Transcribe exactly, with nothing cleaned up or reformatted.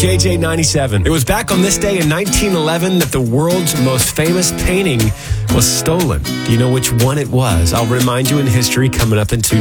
K J ninety-seven. It was back on this day in nineteen eleven that the world's most famous painting was stolen. Do you know which one it was? I'll remind you in history coming up in two